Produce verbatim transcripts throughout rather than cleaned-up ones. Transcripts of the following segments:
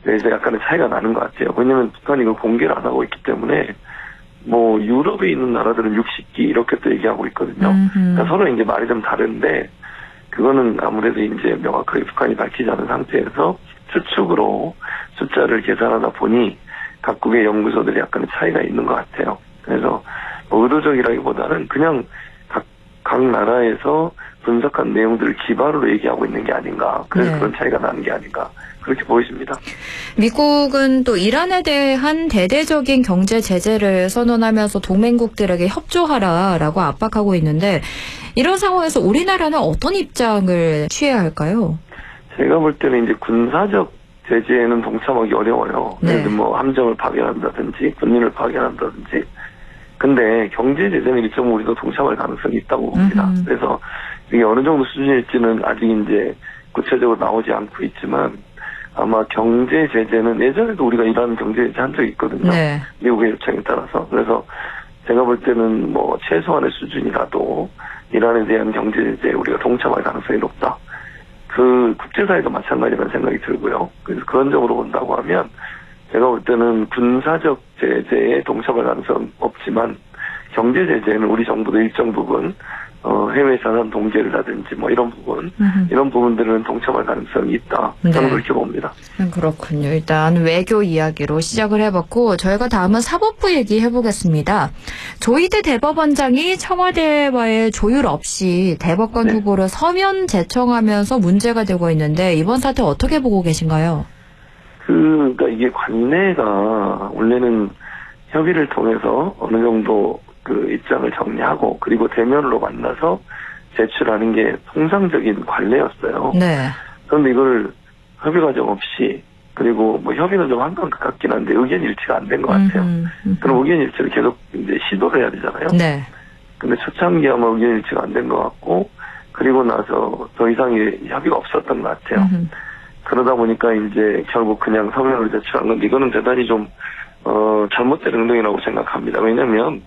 그래서 약간의 차이가 나는 것 같아요. 왜냐면 북한이 이걸 공개를 안 하고 있기 때문에 뭐 유럽에 있는 나라들은 육십 기 이렇게 또 얘기하고 있거든요. 그러니까 서로 이제 말이 좀 다른데 그거는 아무래도 이제 명확하게 북한이 밝히지 않은 상태에서 추측으로 숫자를 계산하다 보니 각국의 연구소들이 약간의 차이가 있는 것 같아요. 그래서 뭐 의도적이라기보다는 그냥 각, 각 나라에서 분석한 내용들을 기반으로 얘기하고 있는 게 아닌가. 그래서 네. 그런 차이가 나는 게 아닌가. 그렇게 보여집니다. 미국은 또 이란에 대한 대대적인 경제 제재를 선언하면서 동맹국들에게 협조하라라고 압박하고 있는데 이런 상황에서 우리나라는 어떤 입장을 취해야 할까요? 제가 볼 때는 이제 군사적 제재에는 동참하기 어려워요. 네. 예를 들면 뭐 함정을 파견한다든지 군인을 파견한다든지. 근데 경제 제재는 일정 우리도 동참할 가능성이 있다고 봅니다. 음흠. 그래서 이게 어느 정도 수준일지는 아직 이제 구체적으로 나오지 않고 있지만 아마 경제 제재는 예전에도 우리가 이란 경제 제재 한 적이 있거든요. 네. 미국의 요청에 따라서. 그래서 제가 볼 때는 뭐 최소한의 수준이라도 이란에 대한 경제 제재에 우리가 동참할 가능성이 높다. 그 국제사회도 마찬가지라는 생각이 들고요. 그래서 그런 점으로 본다고 하면 제가 볼 때는 군사적 제재에 동참할 가능성은 없지만 경제 제재는 우리 정부도 일정 부분 어, 해외 자산 동결이라든지 뭐 이런 부분, 음흠. 이런 부분들은 동참할 가능성이 있다. 저는 네. 그렇게 봅니다. 그렇군요. 일단 외교 이야기로 시작을 해봤고 저희가 다음은 사법부 얘기해보겠습니다. 조희대 대법원장이 청와대와의 조율 없이 대법관 네. 후보를 서면 제청하면서 문제가 되고 있는데 이번 사태 어떻게 보고 계신가요? 그, 그러니까 이게 관내가 원래는 협의를 통해서 어느 정도 그 입장을 정리하고 그리고 대면으로 만나서 제출하는 게 통상적인 관례였어요. 네. 그런데 이걸 협의 과정 없이 그리고 뭐 협의는 좀 한 것 같긴 한데 의견 일치가 안 된 것 같아요. 음흠, 음흠. 그럼 의견 일치를 계속 이제 시도를 해야 되잖아요. 네. 근데 초창기 아마 의견 일치가 안 된 것 같고 그리고 나서 더 이상의 협의가 없었던 것 같아요. 음흠. 그러다 보니까 이제 결국 그냥 서면으로 제출한 건데 이거는 대단히 좀 어, 잘못된 행동이라고 생각합니다. 왜냐하면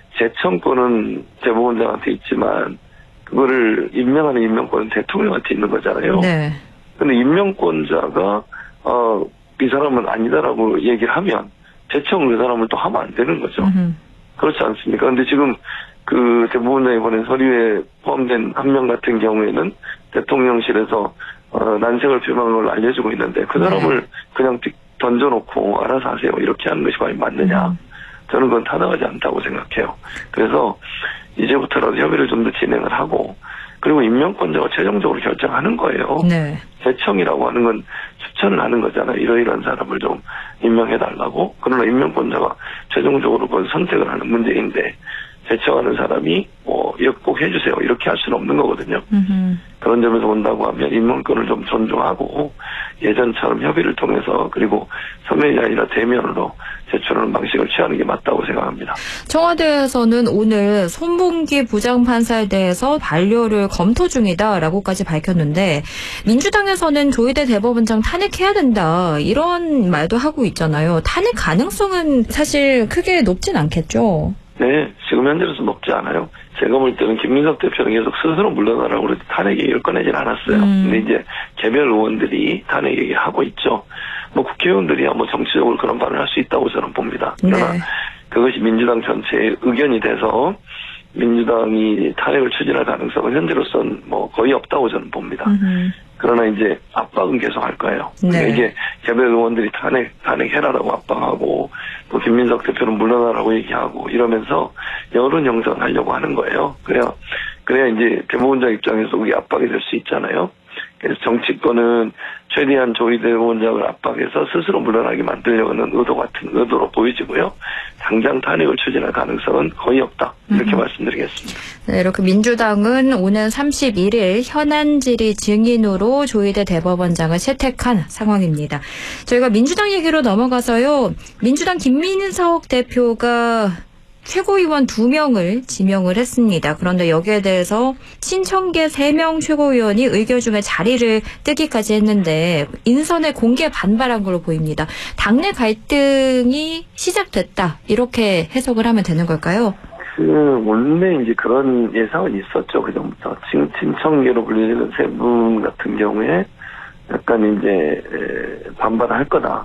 제청권은 대법원장한테 있지만 그거를 임명하는 임명권은 대통령한테 있는 거잖아요. 네. 근데 임명권자가 어, 이 사람은 아니다라고 얘기를 하면 제청을 그 사람을 또 하면 안 되는 거죠. 음흠. 그렇지 않습니까? 근데 지금 그 대법원장이 보낸 서류에 포함된 한 명 같은 경우에는 대통령실에서 어, 난색을 표명한 걸로 알려지고 있는데 그 사람을 네. 그냥 던져놓고 알아서 하세요. 이렇게 하는 것이 과연 맞느냐. 음. 저는 그건 타당하지 않다고 생각해요. 그래서 이제부터라도 협의를 좀 더 진행을 하고 그리고 임명권자가 최종적으로 결정하는 거예요. 네. 제청이라고 하는 건 추천을 하는 거잖아요. 이러이러한 사람을 좀 임명해달라고. 그러나 임명권자가 최종적으로 그걸 선택을 하는 문제인데 제청하는 사람이 뭐 이거 꼭 해주세요. 이렇게 할 수는 없는 거거든요. 음흠. 그런 점에서 본다고 하면 임명권을 좀 존중하고 예전처럼 협의를 통해서 그리고 서면이 아니라 대면으로 제출하는 방식을 취하는 게 맞다고 생각합니다. 청와대에서는 오늘 손봉기 부장판사에 대해서 반려를 검토 중이다라고까지 밝혔는데 민주당에서는 조희대 대법원장 탄핵해야 된다 이런 말도 하고 있잖아요. 탄핵 가능성은 사실 크게 높진 않겠죠? 네, 지금 현재로서 높지 않아요. 제가 볼 때는 김민석 대표는 계속 스스로 물러나라고 그래서 탄핵 얘기를 꺼내질 않았어요. 음. 근데 이제 개별 의원들이 탄핵 얘기를 하고 있죠. 뭐 국회의원들이야 뭐 정치적으로 그런 발언을 할 수 있다고 저는 봅니다. 그러나 네. 그것이 민주당 전체의 의견이 돼서 민주당이 탄핵을 추진할 가능성은 현재로서는 뭐 거의 없다고 저는 봅니다. 음흠. 그러나 이제 압박은 계속 할 거예요. 네. 이게 개별 의원들이 탄핵, 탄핵해라라고 압박하고 또 김민석 대표는 물러나라고 얘기하고 이러면서 여론 형성하려고 하는 거예요. 그래야, 그래야 이제 대법원장 입장에서 그게 압박이 될 수 있잖아요. 그래서 정치권은 최대한 조희대 대법원장을 압박해서 스스로 물러나게 만들려고 하는 의도 같은 의도로 보여지고요. 당장 탄핵을 추진할 가능성은 거의 없다. 이렇게 음. 말씀드리겠습니다. 네, 이렇게 민주당은 오는 삼십일 일 현안 질의 증인으로 조희대 대법원장을 채택한 상황입니다. 저희가 민주당 얘기로 넘어가서요. 민주당 김민석 대표가 최고위원 두 명을 지명을 했습니다. 그런데 여기에 대해서 신청계 세 명 최고위원이 의결 중에 자리를 뜨기까지 했는데 인선에 공개 반발한 걸로 보입니다. 당내 갈등이 시작됐다. 이렇게 해석을 하면 되는 걸까요? 그 원래 이제 그런 예상은 있었죠. 그전부터 친청계로 불리는 세 분 같은 경우에 약간 이제 반발을 할 거다.